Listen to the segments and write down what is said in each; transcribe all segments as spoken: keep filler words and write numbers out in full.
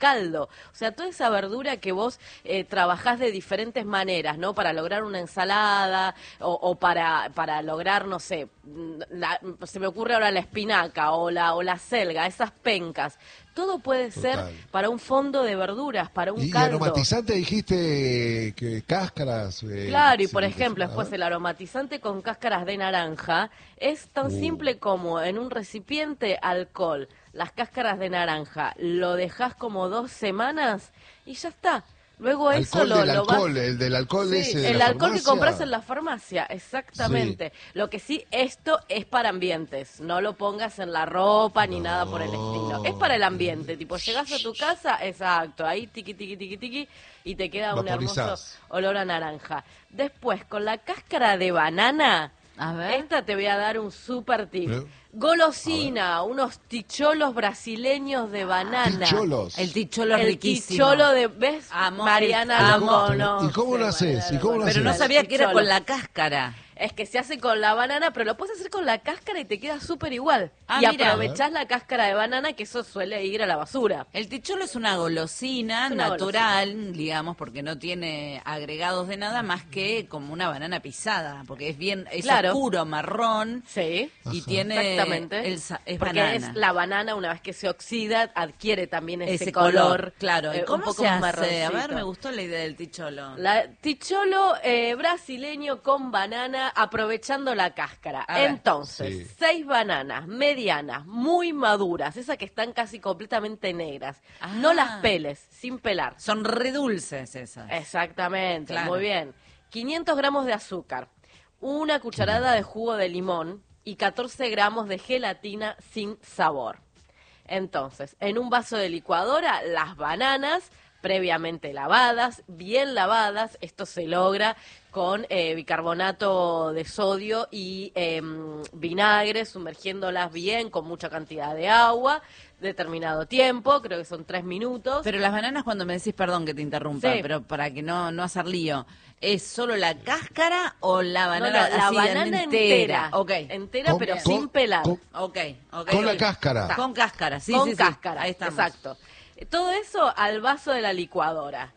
caldo. O sea, toda esa verdura que vos eh, trabajás de diferentes maneras, ¿no? Para lograr una ensalada o, o para, para lograr, no sé, la, se me ocurre ahora la espinaca o la, o la selga, esas pencas. Todo puede Total. ser para un fondo de verduras, para un Y, y caldo. aromatizante dijiste que cáscaras. Eh, Claro, y sí, por que ejemplo, son- después el aromatizante con cáscaras de naranja es tan Uh. simple como en un recipiente alcohol, las cáscaras de naranja, lo dejas como dos semanas y ya está. Luego eso Alcohol lo, del lo vas... alcohol, el del alcohol Sí, ese de el la alcohol que farmacia. compras en la farmacia, exactamente. Lo que sí, esto es para ambientes, no lo pongas en la ropa ni No, nada por el estilo. Es para el ambiente, eh, tipo, llegas a tu casa, exacto, ahí tiqui, tiqui, tiqui, tiqui, y te queda un hermoso Vaporizás. olor a naranja. Después, con la cáscara de banana, A ver. esta te voy a dar un super tip. ¿Eh? Golosina, unos ticholos brasileños de banana. Ticholos. El ticholo es El riquísimo. ticholo de, ¿ves? Amo Mariana el- lo amo. conoce. ¿Y cómo lo haces? ¿Y cómo lo Pero no haces? sabía que era Ticholo. con la cáscara. Es que se hace con la banana, pero lo puedes hacer con la cáscara y te queda súper igual. Ah, y mira. aprovechás la cáscara de banana, que eso suele ir a la basura. El ticholo es una golosina Es una natural, digamos, porque no tiene agregados de nada más que como una banana pisada, porque es bien, es Claro. oscuro, marrón, Sí. y Ajá. tiene Exactamente. el sa- es Porque banana. es la banana, una vez que se oxida, adquiere también ese, ese color. color, claro. ¿Y eh, cómo un poco se más hace? A ver, marroncito. me gustó la idea del ticholo. La ticholo eh, brasileño con banana, aprovechando la cáscara. A ver. Entonces, Sí. seis bananas medianas, muy maduras, esas que están casi completamente negras. Ah. No las peles, sin pelar. Son redulces esas. Exactamente, Claro. muy bien. quinientos gramos de azúcar, una cucharada de jugo de limón y catorce gramos de gelatina sin sabor. Entonces, en un vaso de licuadora, las bananas previamente lavadas, bien lavadas, esto se logra con eh, bicarbonato de sodio y eh, vinagre, sumergiéndolas bien con mucha cantidad de agua, determinado tiempo, creo que son tres minutos. Pero las bananas, cuando me decís, perdón que te interrumpa, Sí. pero para que no, no hacer lío, ¿es solo la cáscara o la No, banana no, la así banana entera? entera, Ok, entera Con- pero con- sin pelar. con- ok, ok. Con la ok. cáscara. Con cáscara, sí, con sí, sí. cáscara, Ahí estamos. exacto. Todo eso al vaso de la licuadora.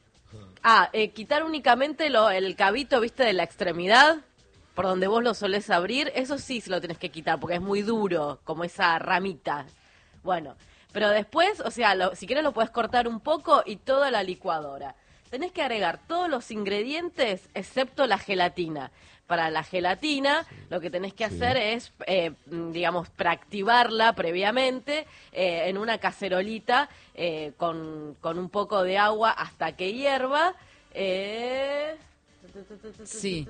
Ah, eh, quitar únicamente lo, el cabito, viste, de la extremidad, por donde vos lo solés abrir, eso sí se lo tenés que quitar, porque es muy duro, como esa ramita. Bueno, pero después, o sea, lo- si quieres lo puedes cortar un poco y toda la licuadora. Tenés que agregar todos los ingredientes excepto la gelatina. Para la gelatina, lo que tenés que Sí. hacer es, eh, mm, digamos, preactivarla previamente eh, en una cacerolita eh, con, con un poco de agua hasta que hierva. Eh... Sí.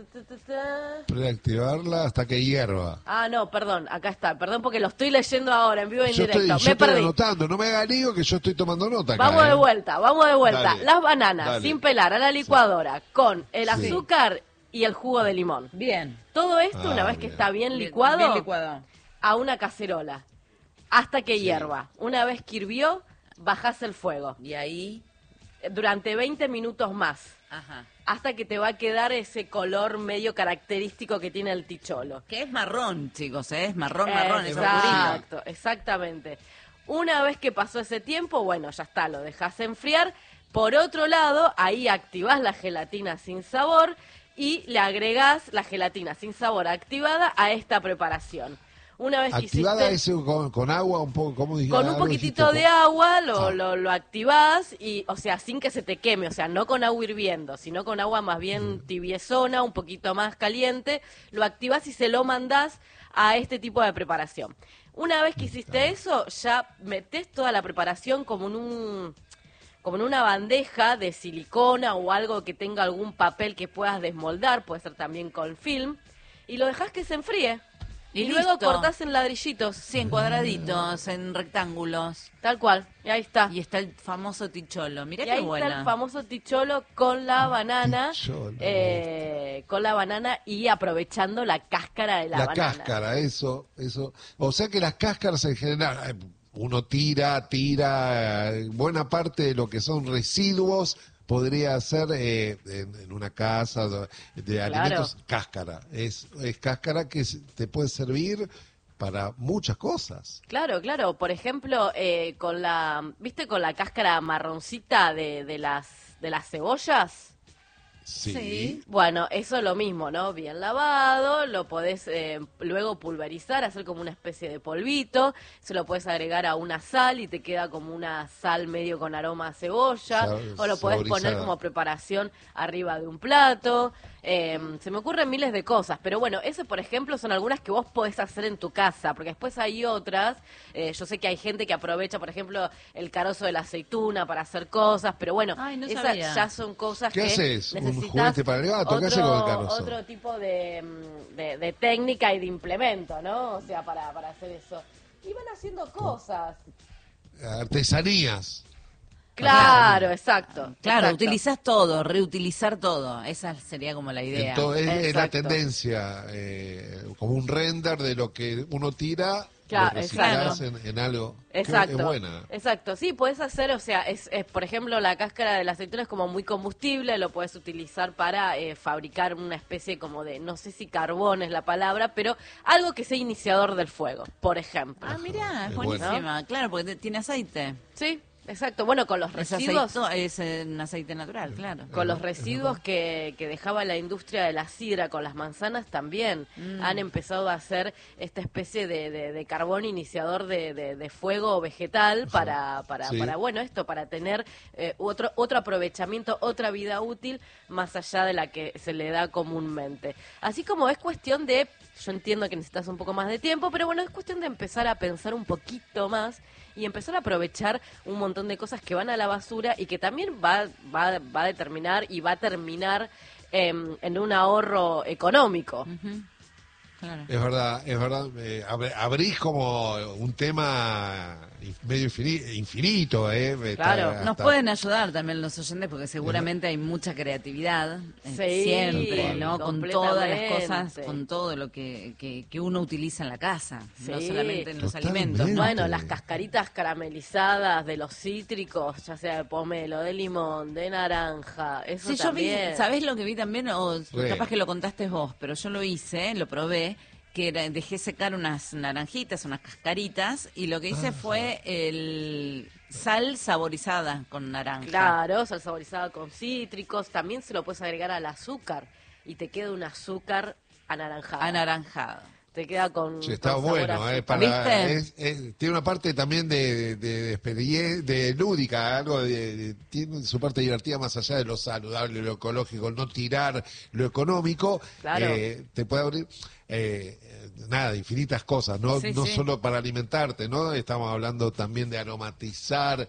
Reactivarla hasta que hierva. Ah, no, perdón, acá está. Perdón porque lo estoy leyendo ahora en vivo y en Yo estoy, directo. yo Me estoy perdí. anotando, no me haga lío que yo estoy tomando nota acá. Vamos ¿eh? de vuelta, vamos de vuelta. Dale, Las bananas dale. sin pelar a la licuadora con el Sí. azúcar y el jugo de limón. Bien. Todo esto, Ah, una vez que bien. está bien Bien- licuado, bien licuado. a una cacerola hasta que Sí. hierva. Una vez que hirvió, bajás el fuego Y ahí, eh, durante veinte minutos más, ajá. hasta que te va a quedar ese color medio característico que tiene el ticholo. Que es marrón, chicos, ¿eh? es marrón, marrón, es oscurito. Exacto, exactamente. Una vez que pasó ese tiempo, bueno, ya está, lo dejas enfriar. Por otro lado, ahí activás la gelatina sin sabor y le agregás la gelatina sin sabor activada a esta preparación. Una vez que Activada hiciste... ese con, con agua, un poco, ¿cómo dijiste? Con un Algo poquitito dijiste, de agua lo, Ah. lo, lo activás y, o sea, sin que se te queme, o sea, no con agua hirviendo, sino con agua más bien tibiezona, un poquito más caliente, lo activás y se lo mandás a este tipo de preparación. Una vez que hiciste eso, ya metés toda la preparación como en un como en una bandeja de silicona o algo que tenga algún papel que puedas desmoldar, puede ser también con film, y lo dejás que se enfríe. Y Y, luego listo. cortás en ladrillitos. Sí, en cuadraditos, en rectángulos. Tal cual, y ahí está. Y está el famoso ticholo. Mirá Y qué ahí buena. está el famoso ticholo con la banana, ticholo, eh, con la banana y aprovechando la cáscara de la, La banana. cáscara, eso, eso. O sea que las cáscaras en general, eh, uno tira, tira, eh, buena parte de lo que son residuos podría ser eh, en, en una casa de, de alimentos, cáscara. Es, es cáscara que se- te puede servir para muchas cosas. Claro, claro. Por ejemplo, eh, con la, ¿viste con la cáscara marroncita de, de las de las cebollas? Sí. Sí. Bueno, eso es lo mismo, ¿no? Bien lavado, lo podés eh, luego pulverizar, hacer como una especie de polvito, se lo podés agregar a una sal y te queda como una sal medio con aroma a cebolla, Sa- o lo podés poner saborizada. como preparación arriba de un plato. Eh, se me ocurren miles de cosas, pero bueno, esas por ejemplo son algunas que vos podés hacer en tu casa, porque después hay otras, eh, yo sé que hay gente que aprovecha, por ejemplo, el carozo de la aceituna para hacer cosas, pero bueno, Ay, no esas sabía. ya son cosas ¿Qué que haces? ¿Un necesitas juguete para el gato? ¿Qué haces con el carozo? otro tipo de, mm, de, de técnica y de implemento, ¿no? O sea, para, para hacer eso. Y van haciendo cosas. Artesanías. Claro, exacto. Claro, exacto. utilizás todo, reutilizar todo. Esa sería como la idea. Entonces, es, es la Exacto. tendencia, eh, como un render de lo que uno tira, Claro, lo reciclás exacto. en, en algo. Qué- Exacto. Es buena. Exacto, sí, puedes hacer, o sea, es, es, por ejemplo, la cáscara de la aceituna es como muy combustible, lo puedes utilizar para eh, fabricar una especie como de, no sé si carbón es la palabra, pero algo que sea iniciador del fuego, por ejemplo. Ah, mira, es Es buenísima. Claro, porque te- tiene aceite. Sí, exacto. Bueno, con los Es, residuos... aceito- es eh, un aceite natural, claro. Con los residuos que, que dejaba la industria de la sidra con las manzanas también Mm. han empezado a hacer esta especie de, de- de carbón iniciador de, de- de fuego vegetal para, para, Sí. para bueno, esto, para tener eh, otro, otro aprovechamiento, otra vida útil más allá de la que se le da comúnmente. Así como es cuestión de, yo entiendo que necesitas un poco más de tiempo, pero bueno, es cuestión de empezar a pensar un poquito más y empezar a aprovechar un montón de cosas que van a la basura y que también va, va, va a determinar y va a terminar em, en un ahorro económico. Ujú, claro. Es verdad, es verdad. Eh, ab- abrís como un tema in- medio infini- infinito, ¿eh? Está Claro. hasta- Nos pueden ayudar también los oyentes porque seguramente hay mucha creatividad eh, Sí, siempre, ¿no? Con todas las cosas, completamente. con todo lo que, que, que uno utiliza en la casa, no Sí. solamente en los Totalmente. alimentos, ¿no? Bueno, las cascaritas caramelizadas de los cítricos, ya sea de pomelo, de limón, de naranja, eso Sí, yo vi, también. ¿sabés lo que vi también? O Sí. capaz que lo contaste vos, pero yo lo hice, lo probé, que era- dejé secar unas naranjitas, unas cascaritas, y lo que hice fue el sal saborizada con naranja. Claro, sal saborizada con cítricos, también se lo puedes agregar al azúcar y te queda un azúcar anaranjado. Anaranjado. Te queda con. Sí, está con sabor bueno, a eh, azúcar. para, ¿Viste? es- es- tiene una parte también de, de, de, experie- de lúdica, algo de, de- tiene su parte divertida más allá de lo saludable, lo ecológico, no tirar lo económico, Claro. eh, te puede abrir, eh, nada, infinitas cosas, no, Sí, no sí. solo para alimentarte, ¿no? Estamos hablando también de aromatizar,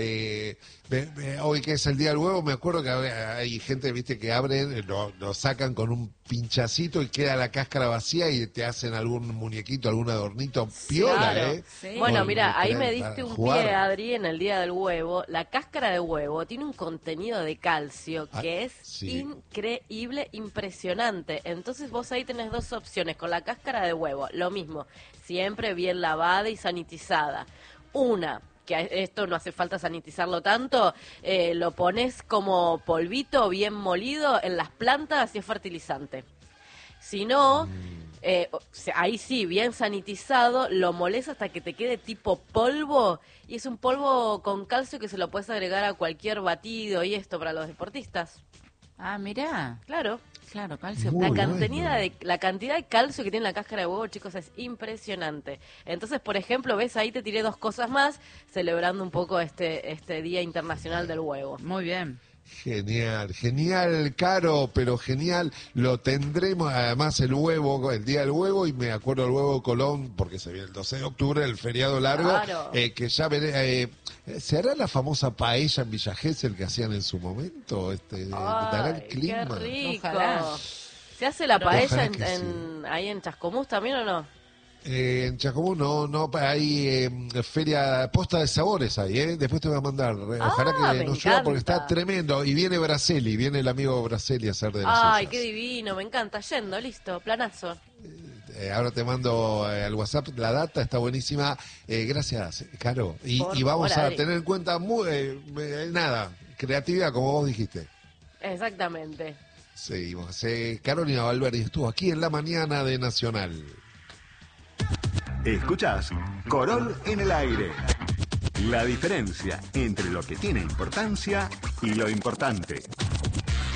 eh, ve- ve- hoy que es el día del huevo, me acuerdo que había- hay gente, viste, que abren, lo, lo sacan con un pinchacito y queda la cáscara vacía y te hacen algún muñequito, algún adornito piola, Claro. ¿eh? Sí. Bueno, Con- mira, ahí para- me diste para un jugar. pie, Adri, en el día del huevo. La cáscara de huevo tiene un contenido de calcio Ah, que es sí. increíble, impresionante. Entonces vos ahí tenés dos opciones. Con la cáscara de huevo, lo mismo, siempre bien lavada y sanitizada. Una, que a- esto no hace falta sanitizarlo tanto, eh, lo pones como polvito bien molido en las plantas y es fertilizante. Si no, eh, o sea, ahí sí, bien sanitizado, lo molés hasta que te quede tipo polvo y es un polvo con calcio que se lo puedes agregar a cualquier batido y esto para los deportistas. Ah, mirá. Claro, Claro, calcio. Muy la bueno. cantidad, de, la cantidad de calcio que tiene la cáscara de huevo, chicos, es impresionante. Entonces, por ejemplo, ves, ahí te tiré dos cosas más, celebrando un poco este, este Día Internacional del Huevo. Muy bien. Genial, genial, caro, pero genial. Lo tendremos, además, el huevo, el día del huevo, y me acuerdo del huevo Colón, porque se viene el doce de octubre, el feriado largo, Claro. eh, que ya veré. Eh, ¿Se hará la famosa paella en Villa Gesell que hacían en su momento? Este, ¿Dará el Ay, clima? qué rico. Ojalá. ¿Se hace la paella Ojalá en, que en- ahí en Chascomús también o no? Eh, en Chacomú no, no, hay eh, feria, posta de sabores ahí, ¿eh? Después te voy a mandar. eh, Ojalá Ah, que me nos llueva porque encanta. está tremendo. Y viene Braceli, viene el amigo Braceli a hacer de las Ay, suyas. qué divino, me encanta. Yendo, listo, planazo. Eh, ahora te mando eh, al WhatsApp la data, está buenísima. Eh, gracias, Caro. Y, Por y vamos favor, a Adri. tener en cuenta, muy, eh, eh, nada, creatividad, como vos dijiste. Exactamente. Seguimos. Eh, Carolina Valverde estuvo aquí en la mañana de Nacional. Escuchás Corol en el aire. La diferencia entre lo que tiene importancia y lo importante.